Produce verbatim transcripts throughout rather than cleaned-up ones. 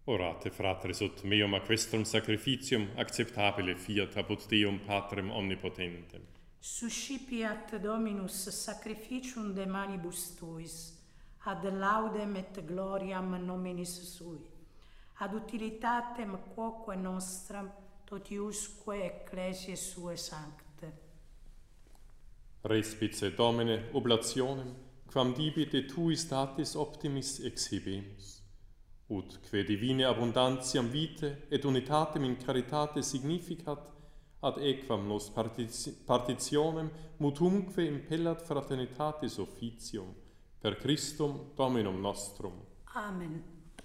Orate, fratres, ut meum a questum sacrificium acceptabile fiat apud Deum Patrem omnipotentem. Suscipiat Dominus sacrificium de manibus tuis, ad laudem et gloriam nominis sui, ad utilitatem quoque nostram totiusque ecclesiae sue sancte. Respice, Domine, oblationem, quam dibit et tui statis optimis exhibemus, ut que divine abundantiam vitae et unitatem in caritate significat, ad equam nos partitionem mutumque impellat fraternitatis officium, per Christum Dominum nostrum. Amen.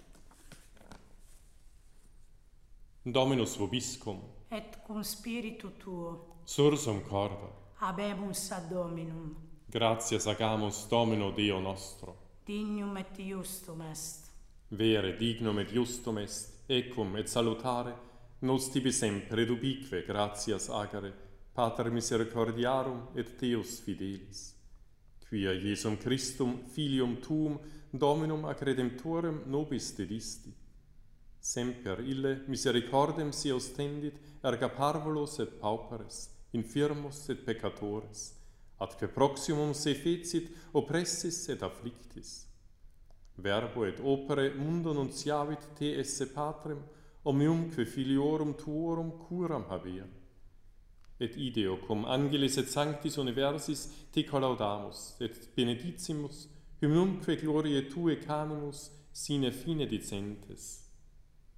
Dominus vobiscum, Et cum spiritu tuo, sursum corda, habemus ad Dominum, gratias agamus Domino Deo nostro. dignum et iustum est. Vere dignum et justum est, ecum et salutare, nos tibi sempre et ubique gratias agere, Pater misericordiarum et Deus fidelis, quia Iesum Christum, Filium tuum, Dominum ac Redemptorem nobis dedisti. Semper ille misericordem si ostendit erga parvulos et pauperes, infirmos et peccatores, atque proximum se fecit oppressis et afflictis. Verbo et opere mundo nunciavit te esse Patrem, omniumque filiorum tuorum curam haber. Et ideo cum angelis et sanctis universis te collaudamus, et benedicimus, hymnumque gloriae tue canimus sine fine dicentes.